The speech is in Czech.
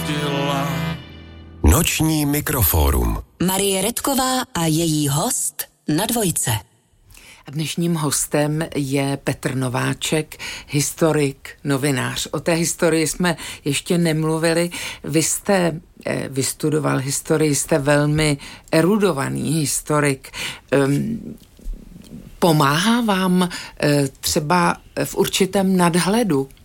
pustila. Noční mikrofórum. Marie Redková a její host na Dvojce. A dnešním hostem je Petr Nováček, historik, novinář. O té historii jsme ještě nemluvili. Vy jste vystudoval historii, jste velmi erudovaný historik. Pomáhá vám třeba v určitém nadhledu